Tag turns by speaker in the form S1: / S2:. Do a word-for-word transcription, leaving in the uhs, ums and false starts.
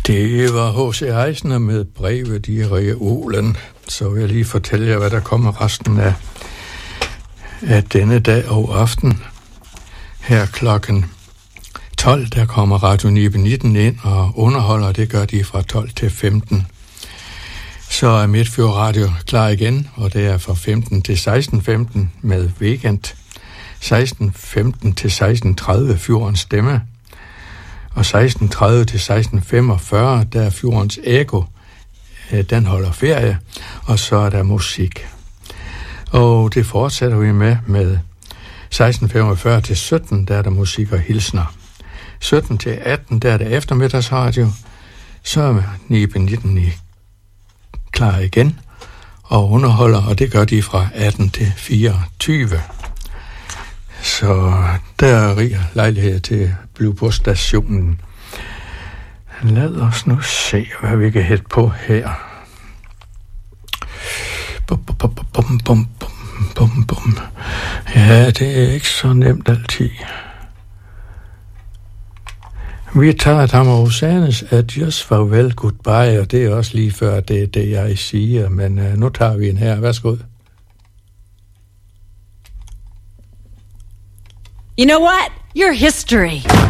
S1: Det var H C Eisner med Brevet i reolen. Så vil jeg lige fortælle jer, hvad der kommer resten af, af denne dag og aften. Her klokken tolv, der kommer Radio Nibe nitten ind og underholder, det gør de fra tolv til femten. Så er Midtfjord Radio klar igen, og det er fra femten til seksten femten med Weekend. seksten femten til seksten tredive Fjordens Stemme. Og seksten tredive til seksten femogfyrre, der er Fjordens Eko. Den holder ferie, og så er der musik. Og det fortsætter vi med med seksten femogfyrre til sytten, der er der musik og hilsner. sytten til atten, der er der eftermiddagsradio. Så er Nibe nitten i klar igen og underholder, og det gør de fra atten til fireogtyve. Så der er rig lejlighed til at blive på stationen. Lad os nu se, hvad vi kan hætte på her. Bum, bum, bum, bum, bum, bum. Ja, det er ikke så nemt altid. Vi tager Tamarosanes Adios, farvel, goodbye, og det er også lige før det er det, jeg siger, men uh, nu tager vi en her. Værsgo.
S2: You know what? You're history.